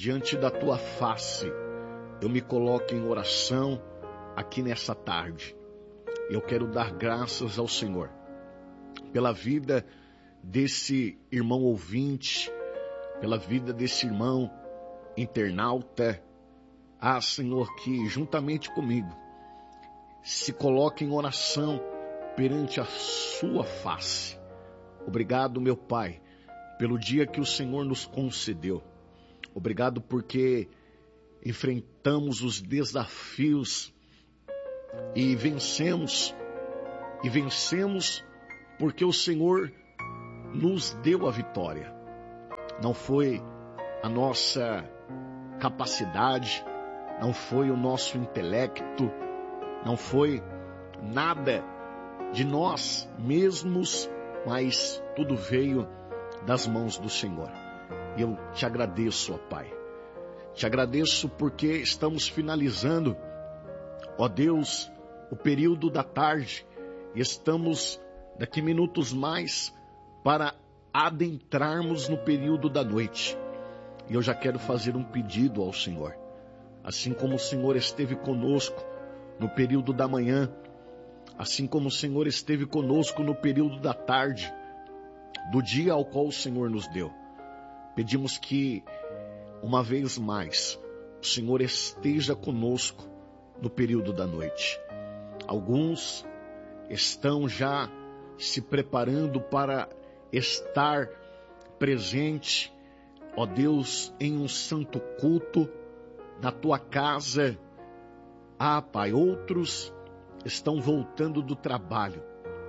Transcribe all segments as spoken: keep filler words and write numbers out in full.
diante da tua face, eu me coloco em oração aqui nessa tarde. Eu quero dar graças ao Senhor pela vida desse irmão ouvinte, pela vida desse irmão internauta. Ah, Senhor, que juntamente comigo se coloca em oração perante a sua face. Obrigado, meu Pai, pelo dia que o Senhor nos concedeu. Obrigado porque enfrentamos os desafios e vencemos. E vencemos porque o Senhor nos deu a vitória. Não foi a nossa capacidade, não foi o nosso intelecto, não foi nada de nós mesmos, mas tudo veio das mãos do Senhor. E eu te agradeço, ó Pai. Te agradeço porque estamos finalizando, ó Deus, o período da tarde. E estamos daqui minutos mais para adentrarmos no período da noite. E eu já quero fazer um pedido ao Senhor. Assim como o Senhor esteve conosco no período da manhã, assim como o Senhor esteve conosco no período da tarde, do dia ao qual o Senhor nos deu, pedimos que, uma vez mais, o Senhor esteja conosco no período da noite. Alguns estão já se preparando para estar presente, ó Deus, em um santo culto na tua casa. Ah, Pai, outros estão voltando do trabalho,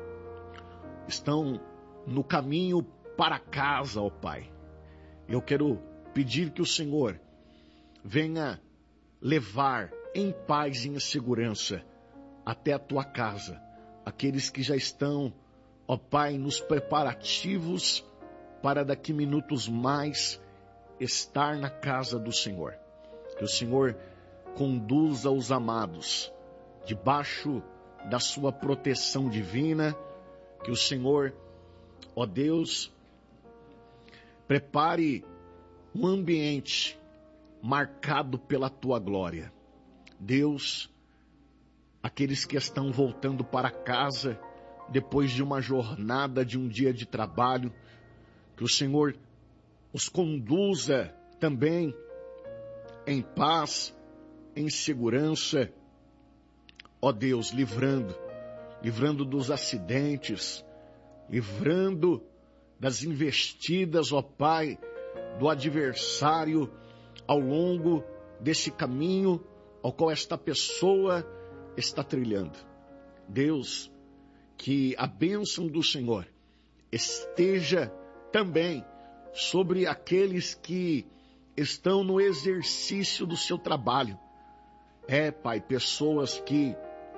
estão no caminho para casa, ó Pai. Eu quero pedir que o Senhor venha levar em paz e em segurança até a tua casa aqueles que já estão, ó Pai, nos preparativos para daqui minutos mais estar na casa do Senhor. Que o Senhor conduza os amados debaixo da sua proteção divina. Que o Senhor, ó Deus, prepare um ambiente marcado pela tua glória. Deus, aqueles que estão voltando para casa depois de uma jornada, de um dia de trabalho, que o Senhor os conduza também em paz, em segurança, ó Deus, livrando, livrando dos acidentes, livrando das investidas, ó Pai, do adversário ao longo desse caminho ao qual esta pessoa está trilhando. Deus, que a bênção do Senhor esteja também sobre aqueles que estão no exercício do seu trabalho. É, Pai, pessoas que,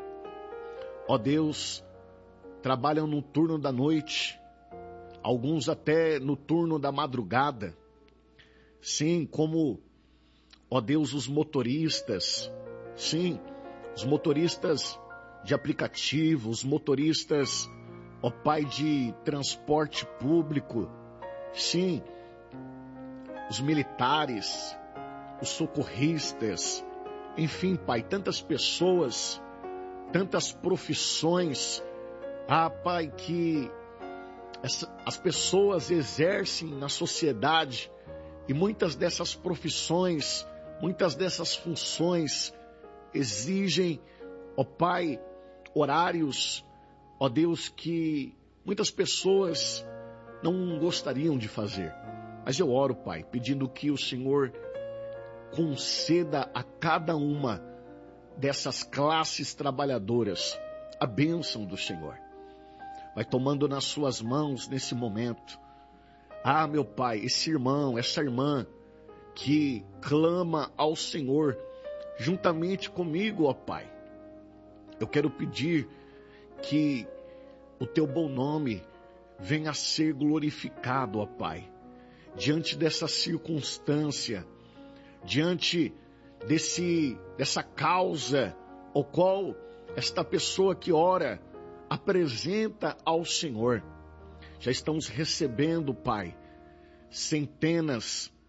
ó Deus, trabalham no turno da noite, alguns até no turno da madrugada. Sim, como, ó Deus, os motoristas, sim, os motoristas de aplicativo, os motoristas, ó Pai, de transporte público, sim, os militares, os socorristas, enfim, Pai, tantas pessoas, tantas profissões, ah, Pai, que essa, as pessoas exercem na sociedade, e muitas dessas profissões, muitas dessas funções exigem, ó Pai, horários, ó Deus, que muitas pessoas não gostariam de fazer. Mas eu oro, Pai, pedindo que o Senhor conceda a cada uma dessas classes trabalhadoras a bênção do Senhor. Vai tomando nas suas mãos nesse momento. Ah, meu Pai, esse irmão, essa irmã que clama ao Senhor juntamente comigo, ó Pai. Eu quero pedir que o teu bom nome venha a ser glorificado, ó Pai, diante dessa circunstância, diante desse, dessa causa, o qual esta pessoa que ora apresenta ao Senhor. Já estamos recebendo, Pai, centenas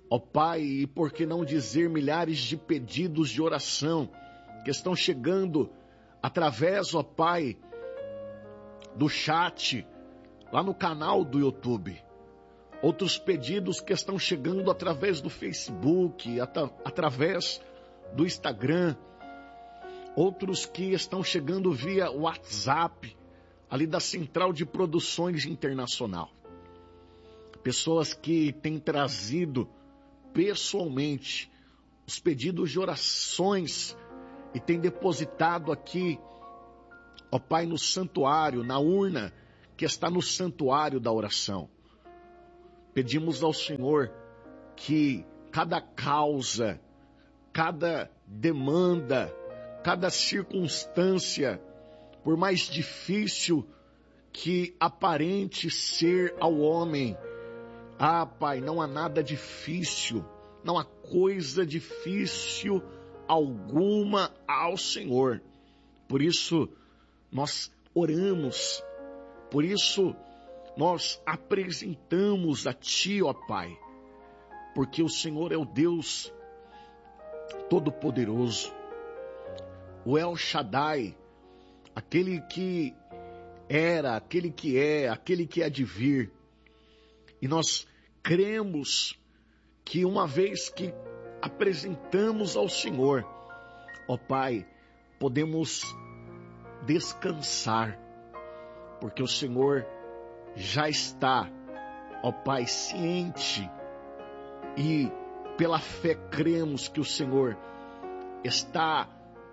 ó Pai, e por que não dizer milhares de pedidos de oração que estão chegando através, ó Pai, do chat, lá no canal do YouTube. Outros pedidos que estão chegando através do Facebook, at- através do Instagram. Outros que estão chegando via WhatsApp, ali da Central de Produções Internacional. Pessoas que têm trazido pessoalmente os pedidos de orações e têm depositado aqui, ó Pai, no santuário, na urna que está no santuário da oração. Pedimos ao Senhor que cada causa, cada demanda, cada circunstância, por mais difícil que aparente ser ao homem, ah, Pai, não há nada difícil, não há coisa difícil alguma ao Senhor. Por isso, nós oramos, por isso, nós apresentamos a Ti, ó Pai, porque o Senhor é o Deus Todo-Poderoso, o El Shaddai, aquele que era, aquele que é, aquele que há de vir. E nós cremos que uma vez que apresentamos ao Senhor, ó Pai, podemos descansar, porque o Senhor já está, ó Pai, ciente, e pela fé cremos que o Senhor está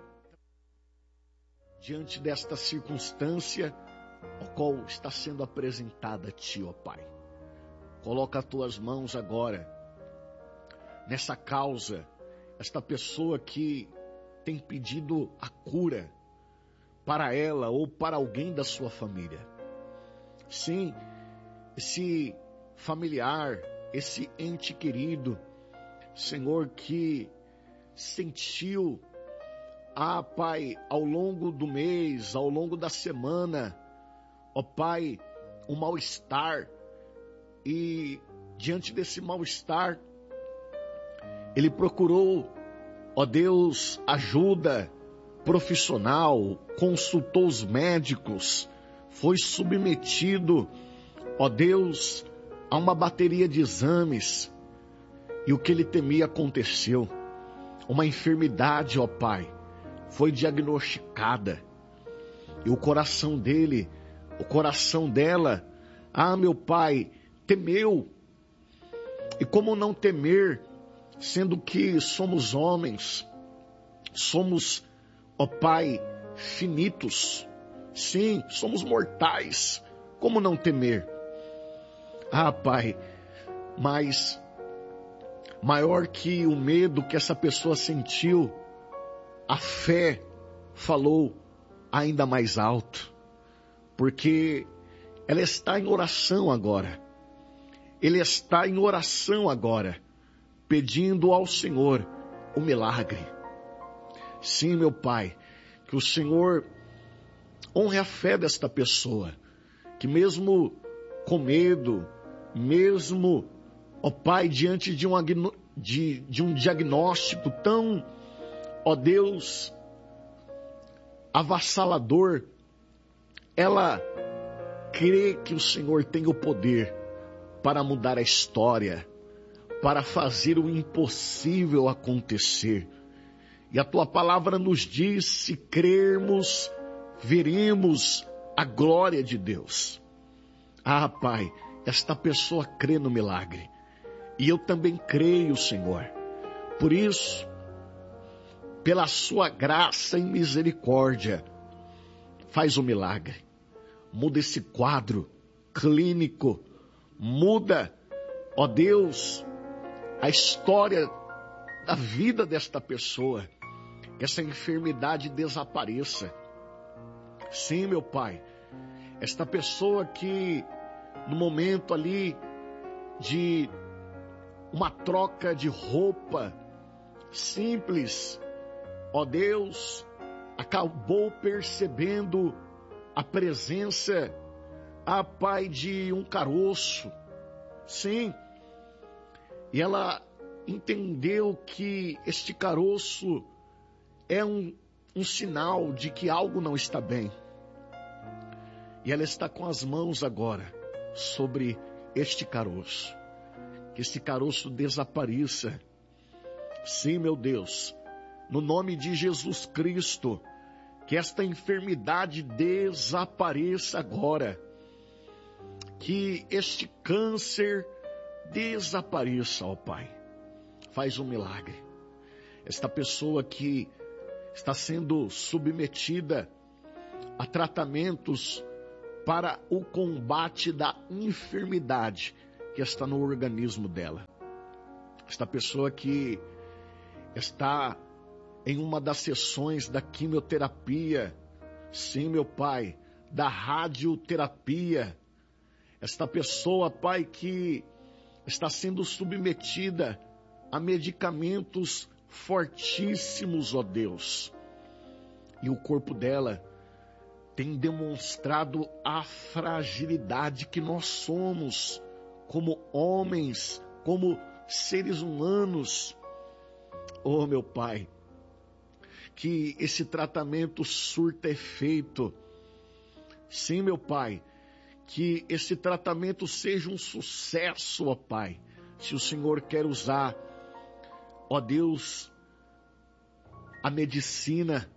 diante desta circunstância, a qual está sendo apresentada a Ti, ó Pai. Coloca as Tuas mãos agora nessa causa, esta pessoa que tem pedido a cura para ela ou para alguém da sua família. Sim, esse familiar, esse ente querido, Senhor, que sentiu, ah, Pai, ao longo do mês, ao longo da semana, ó Pai, um mal-estar, e diante desse mal-estar, ele procurou, ó Deus, ajuda profissional, consultou os médicos, foi submetido, ó Deus, a uma bateria de exames, e o que ele temia aconteceu. Uma enfermidade, ó Pai, foi diagnosticada, e o coração dele, o coração dela, ah, meu Pai, temeu. E como não temer, sendo que somos homens, somos, ó Pai, finitos, sim, somos mortais, como não temer? Ah, Pai, mas maior que o medo que essa pessoa sentiu, a fé falou ainda mais alto, porque ela está em oração agora, ele está em oração agora, pedindo ao Senhor o milagre. Sim, meu Pai, que o Senhor honre a fé desta pessoa, que mesmo com medo, mesmo, ó Pai, diante de um, de, de um diagnóstico tão, ó Deus, avassalador, ela crê que o Senhor tem o poder para mudar a história, para fazer o impossível acontecer. E a Tua palavra nos diz, se crermos, veremos a glória de Deus. Ah, Pai, esta pessoa crê no milagre. E eu também creio, Senhor. Por isso, pela Sua graça e misericórdia, faz o milagre. Muda esse quadro clínico. Muda, ó Deus, a história da vida desta pessoa. Que essa enfermidade desapareça. Sim, meu Pai, esta pessoa que no momento ali de uma troca de roupa simples, ó Deus, acabou percebendo a presença, ah, Pai, de um caroço. Sim, e ela entendeu que este caroço é um, um sinal de que algo não está bem. E ela está com as mãos agora sobre este caroço. Que este caroço desapareça. Sim, meu Deus, no nome de Jesus Cristo, que esta enfermidade desapareça agora. Que este câncer desapareça, ó Pai. Faz um milagre. Esta pessoa que está sendo submetida a tratamentos para o combate da enfermidade que está no organismo dela. Esta pessoa que está em uma das sessões da quimioterapia, sim, meu Pai, da radioterapia. Esta pessoa, Pai, que está sendo submetida a medicamentos fortíssimos, ó Deus. E o corpo dela tem demonstrado a fragilidade que nós somos como homens, como seres humanos. Oh, meu Pai, que esse tratamento surta efeito. Sim, meu Pai, que esse tratamento seja um sucesso, ó Pai. Se o Senhor quer usar, ó Deus, a medicina,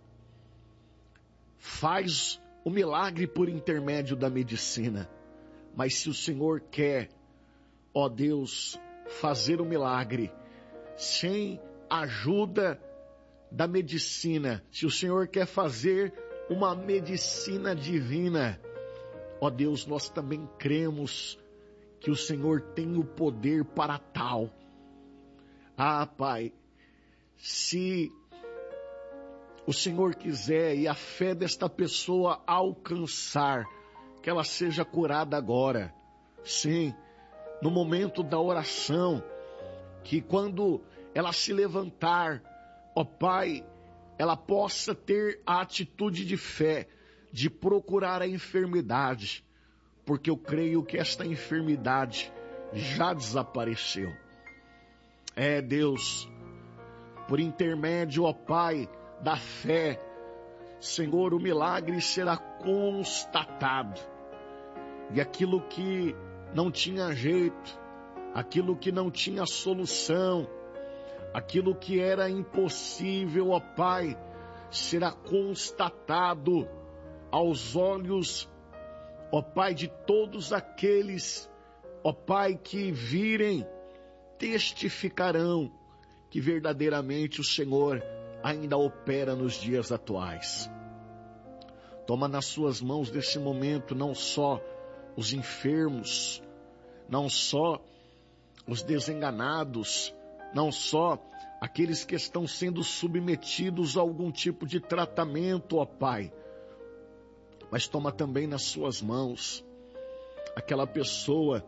faz o milagre por intermédio da medicina. Mas se o Senhor quer, ó Deus, fazer o milagre sem ajuda da medicina, se o Senhor quer fazer uma medicina divina, ó Deus, nós também cremos que o Senhor tem o poder para tal. Ah, Pai, se o Senhor quiser e a fé desta pessoa alcançar, que ela seja curada agora. Sim, no momento da oração, que quando ela se levantar, ó Pai, ela possa ter a atitude de fé, de procurar a enfermidade, porque eu creio que esta enfermidade já desapareceu. É, Deus, por intermédio, ó Pai, da fé, Senhor, o milagre será constatado. E aquilo que não tinha jeito, aquilo que não tinha solução, aquilo que era impossível, ó Pai, será constatado aos olhos, ó Pai, de todos aqueles, ó Pai, que virem, testificarão que verdadeiramente o Senhor ainda opera nos dias atuais. Toma nas suas mãos nesse momento não só os enfermos, não só os desenganados, não só aqueles que estão sendo submetidos a algum tipo de tratamento, ó Pai, mas toma também nas suas mãos aquela pessoa,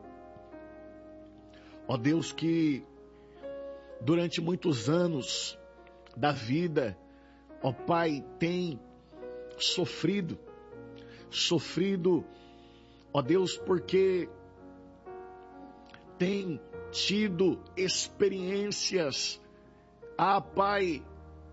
ó Deus, que durante muitos anos da vida, ó Pai, tem sofrido, sofrido, ó Deus, porque tem tido experiências, ah Pai,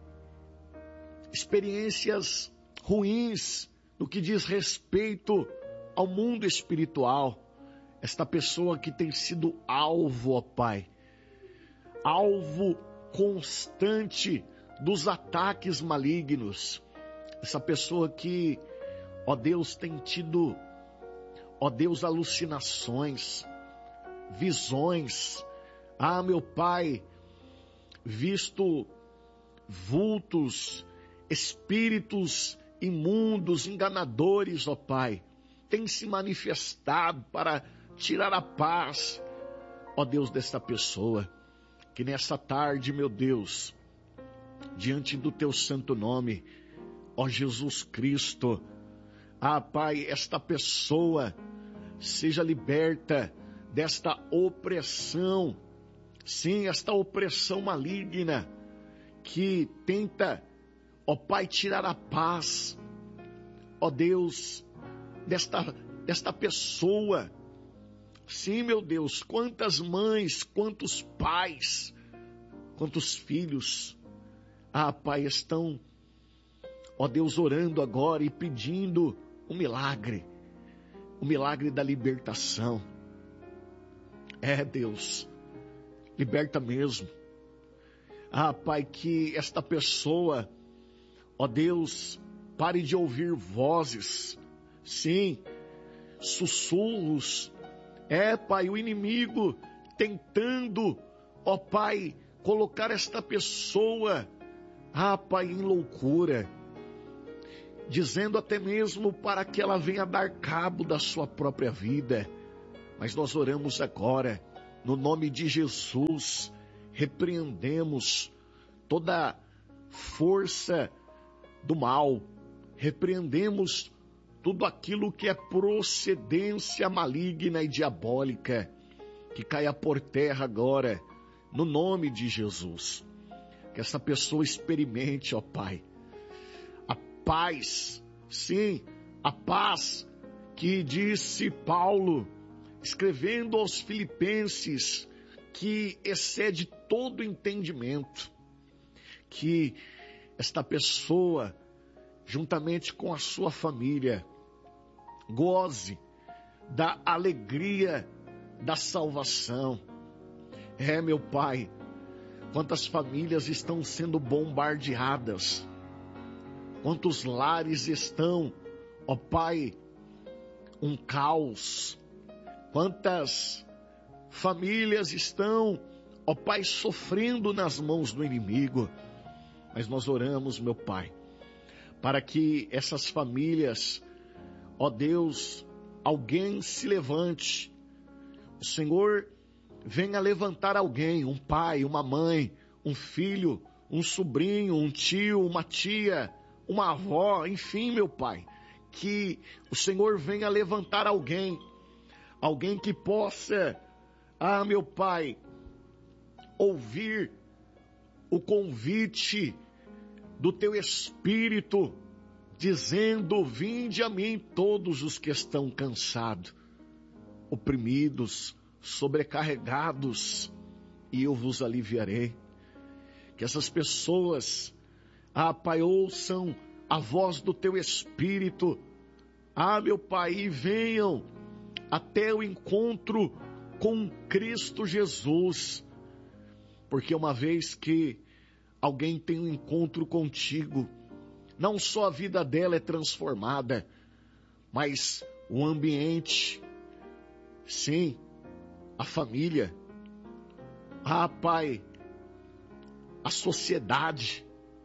experiências ruins no que diz respeito ao mundo espiritual. Esta pessoa que tem sido alvo, ó Pai, alvo constante dos ataques malignos. Essa pessoa que, ó Deus, tem tido, ó Deus, alucinações, visões. Ah, meu Pai, visto vultos, espíritos imundos, enganadores, ó Pai, tem se manifestado para tirar a paz, ó Deus, desta pessoa. Que nessa tarde, meu Deus, diante do teu santo nome, ó Jesus Cristo, ah Pai, esta pessoa seja liberta desta opressão, sim, esta opressão maligna que tenta, ó Pai, tirar a paz, ó Deus, desta, desta pessoa. Sim, meu Deus, quantas mães, quantos pais, quantos filhos, ah, Pai, estão, ó Deus, orando agora e pedindo um milagre, o milagre da libertação. É, Deus, liberta mesmo. Ah, Pai, que esta pessoa, ó Deus, pare de ouvir vozes, sim, sussurros. É, Pai, o inimigo tentando, ó Pai, colocar esta pessoa, ah, Pai, em loucura, dizendo até mesmo para que ela venha dar cabo da sua própria vida. Mas nós oramos agora, no nome de Jesus, repreendemos toda força do mal, repreendemos tudo aquilo que é procedência maligna e diabólica, que caia por terra agora, no nome de Jesus. Que essa pessoa experimente, ó Pai, a paz, sim, a paz que disse Paulo, escrevendo aos Filipenses, que excede todo entendimento. Que esta pessoa, juntamente com a sua família, goze da alegria da salvação. É, meu Pai, quantas famílias estão sendo bombardeadas, quantos lares estão, ó Pai, um caos, quantas famílias estão, ó Pai, sofrendo nas mãos do inimigo. Mas nós oramos, meu Pai, para que essas famílias, ó Deus, alguém se levante. O Senhor venha levantar alguém, um pai, uma mãe, um filho, um sobrinho, um tio, uma tia, uma avó, enfim, meu Pai, que o Senhor venha levantar alguém, alguém que possa, ah, meu Pai, ouvir o convite do Teu Espírito, dizendo: vinde a mim todos os que estão cansados, oprimidos, sobrecarregados, e eu vos aliviarei. Que essas pessoas, ah, Pai, ouçam a voz do Teu Espírito, ah, meu Pai, e venham até o encontro com Cristo Jesus, porque uma vez que alguém tem um encontro contigo, não só a vida dela é transformada, mas o ambiente, sim, a família, ah, Pai, a sociedade,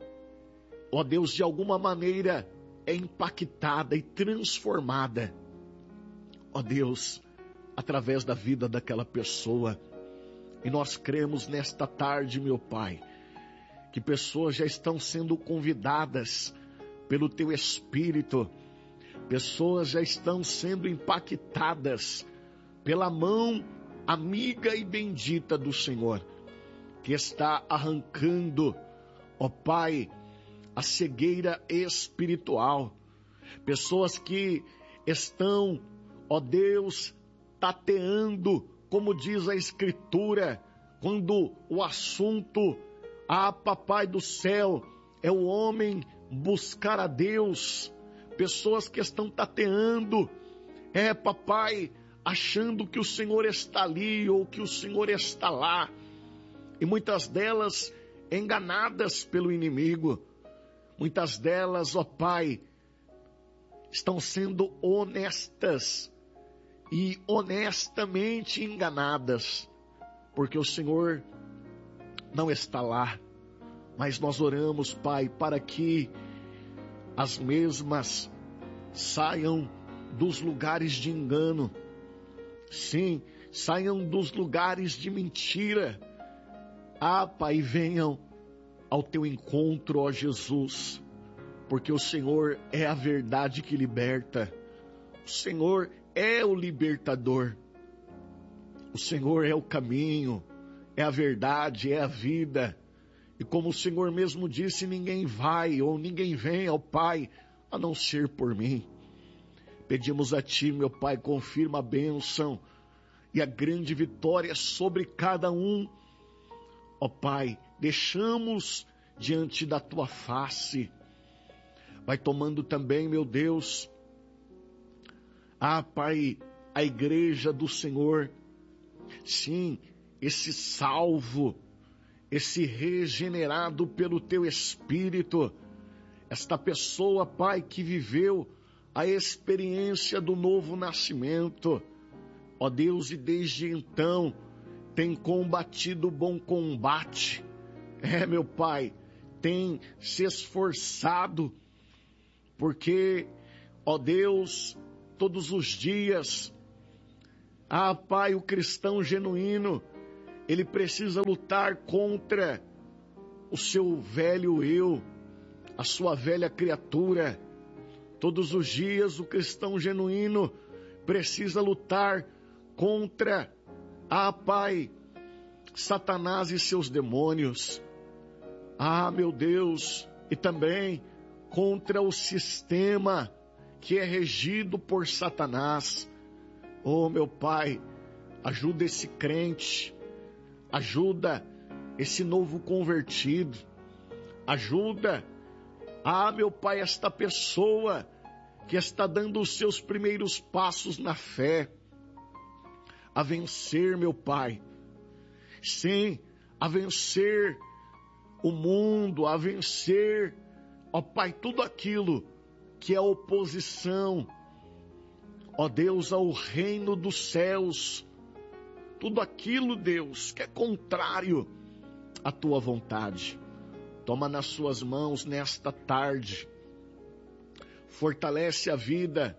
ó Deus, de alguma maneira é impactada e transformada, ó Deus, através da vida daquela pessoa. E nós cremos nesta tarde, meu Pai, que pessoas já estão sendo convidadas pelo Teu Espírito, pessoas já estão sendo impactadas pela mão amiga e bendita do Senhor, que está arrancando, ó Pai, a cegueira espiritual. Pessoas que estão, ó Deus, tateando, como diz a Escritura, quando o assunto, ah, Papai do céu, é o homem buscar a Deus. Pessoas que estão tateando, é, Papai, achando que o Senhor está ali ou que o Senhor está lá. E muitas delas enganadas pelo inimigo. Muitas delas, ó Pai, estão sendo honestas e honestamente enganadas, porque o Senhor não está lá. Mas nós oramos, Pai, para que as mesmas saiam dos lugares de engano, sim, saiam dos lugares de mentira. Ah, Pai, venham ao Teu encontro, ó Jesus, porque o Senhor é a verdade que liberta, o Senhor é o libertador, o Senhor é o caminho, é a verdade, é a vida. E como o Senhor mesmo disse, ninguém vai ou ninguém vem ao Pai a não ser por mim. Pedimos a Ti, meu Pai, confirma a bênção e a grande vitória sobre cada um, ó Pai, deixamos diante da tua face. Vai tomando também, meu Deus, ah, Pai, a igreja do Senhor, sim, esse salvo, esse regenerado pelo teu Espírito, esta pessoa, Pai, que viveu a experiência do novo nascimento, ó Deus, e desde então tem combatido o bom combate, é, meu Pai, tem se esforçado, porque, ó Deus, todos os dias, ah, Pai, o cristão genuíno, ele precisa lutar contra o seu velho eu, a sua velha criatura. Todos os dias o cristão genuíno precisa lutar contra, ah, Pai, Satanás e seus demônios. Ah, meu Deus, e também contra o sistema que é regido por Satanás. Oh, meu Pai, ajuda esse crente, ajuda esse novo convertido, ajuda, ah, meu Pai, esta pessoa que está dando os seus primeiros passos na fé, a vencer, meu Pai, sim, a vencer o mundo, a vencer, ó Pai, tudo aquilo que é oposição, ó Deus, ao reino dos céus, tudo aquilo, Deus, que é contrário à tua vontade. Toma nas suas mãos nesta tarde, fortalece a vida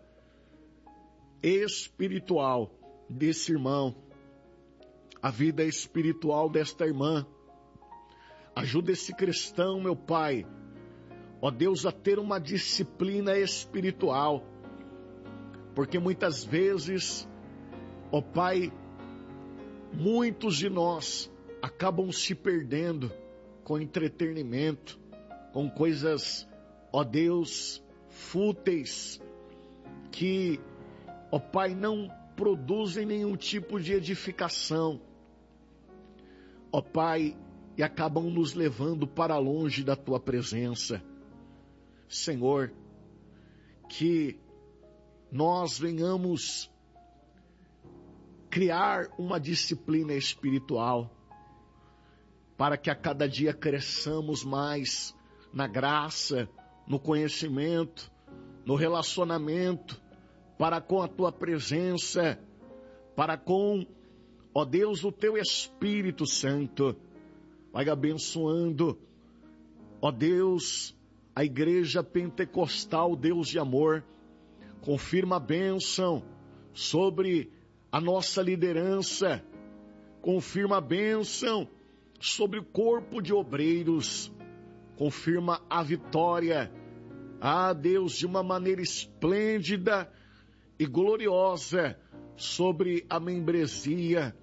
espiritual desse irmão, a vida espiritual desta irmã. Ajuda esse cristão, meu Pai, ó Deus, a ter uma disciplina espiritual, porque muitas vezes, ó Pai, muitos de nós acabam se perdendo com entretenimento, com coisas, ó Deus, fúteis, que, ó Pai, não produzem nenhum tipo de edificação, ó Pai, e acabam nos levando para longe da tua presença. Senhor, que nós venhamos criar uma disciplina espiritual, para que a cada dia cresçamos mais na graça, no conhecimento, no relacionamento, para com a tua presença, para com, ó Deus, o teu Espírito Santo. Vai abençoando, ó Deus, a igreja pentecostal, Deus de amor. Confirma a bênção sobre a nossa liderança. Confirma a bênção sobre o corpo de obreiros. Confirma a vitória, ah Deus, de uma maneira esplêndida e gloriosa sobre a membresia.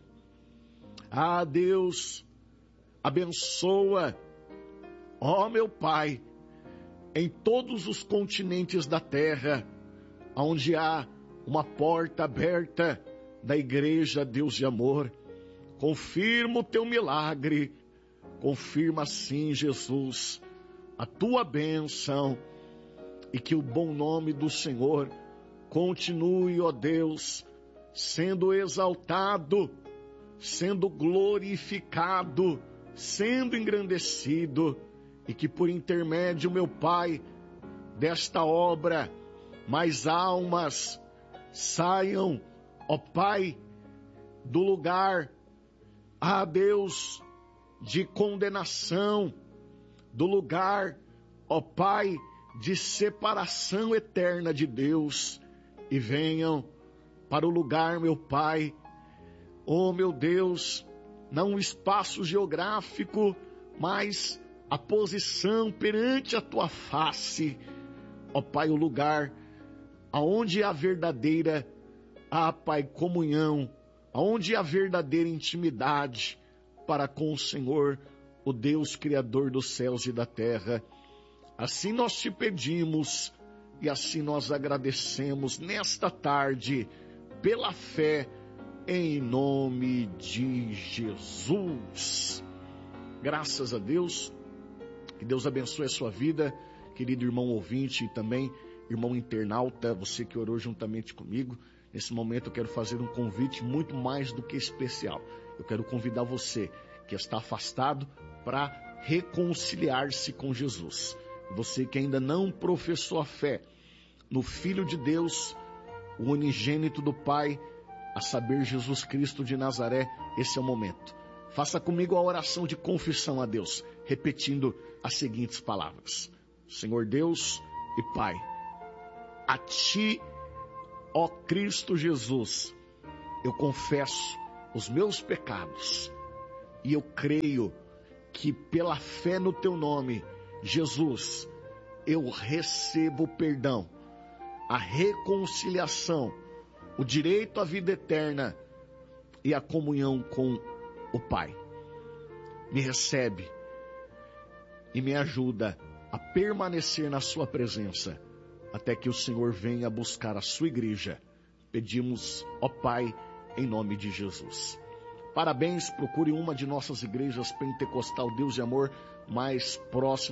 Ah Deus, abençoa, ó meu Pai, em todos os continentes da terra, onde há uma porta aberta da igreja, Deus de amor. Confirma o teu milagre, confirma sim, Jesus, a tua bênção, e que o bom nome do Senhor continue, ó Deus, sendo exaltado, sendo glorificado, sendo engrandecido, e que por intermédio, meu Pai, desta obra, mais almas saiam, ó Pai, do lugar, ah Deus, de condenação, do lugar, ó Pai, de separação eterna de Deus, e venham para o lugar, meu Pai, ó meu Deus, não o espaço geográfico, mas a posição perante a tua face, ó Pai, o lugar aonde há verdadeira, ah Pai, comunhão, aonde há verdadeira intimidade para com o Senhor, o Deus Criador dos céus e da terra. Assim nós te pedimos e assim nós agradecemos nesta tarde, pela fé, em nome de Jesus. Graças a Deus. Que Deus abençoe a sua vida, querido irmão ouvinte e também irmão internauta, você que orou juntamente comigo. Nesse momento eu quero fazer um convite muito mais do que especial. Eu quero convidar você que está afastado para reconciliar-se com Jesus. Você que ainda não professou a fé no Filho de Deus, o unigênito do Pai, a saber, Jesus Cristo de Nazaré, esse é o momento. Faça comigo a oração de confissão a Deus, repetindo as seguintes palavras. Senhor Deus e Pai, a Ti, ó Cristo Jesus, eu confesso os meus pecados e eu creio que pela fé no Teu nome, Jesus, eu recebo o perdão, a reconciliação, o direito à vida eterna e a comunhão com o Pai. Me recebe e me ajuda a permanecer na sua presença até que o Senhor venha buscar a sua igreja. Pedimos, ó Pai, em nome de Jesus. Parabéns, procure uma de nossas igrejas pentecostal Deus e Amor mais próxima